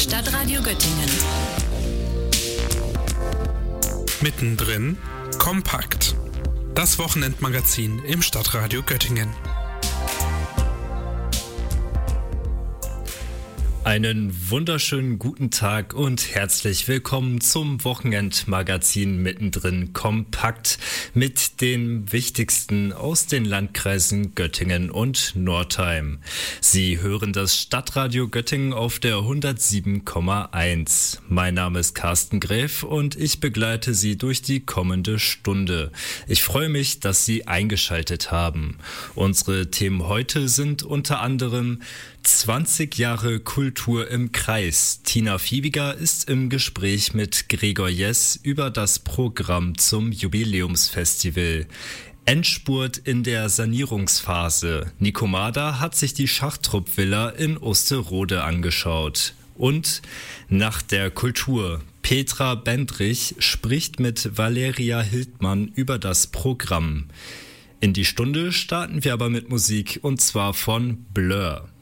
Stadtradio Göttingen. Mittendrin kompakt. Das Wochenendmagazin im Stadtradio Göttingen. Einen wunderschönen guten Tag und herzlich willkommen zum Wochenendmagazin Mittendrin kompakt mit den wichtigsten aus den Landkreisen Göttingen und Northeim. Sie hören das Stadtradio Göttingen auf der 107,1. Mein Name ist Carsten Gräf und ich begleite Sie durch die kommende Stunde. Ich freue mich, dass Sie eingeschaltet haben. Unsere Themen heute sind unter anderem 20 Jahre Kultur im Kreis. Tina Fiebiger ist im Gespräch mit Gregor Jess über das Programm zum Jubiläumsfestival. Endspurt in der Sanierungsphase. Nico Mader hat sich die Schachtrupp-Villa in Osterode angeschaut. Und nach der Kultur. Petra Bendrich spricht mit Valeria Hildmann über das Programm. In die Stunde starten wir aber mit Musik und zwar von Blur.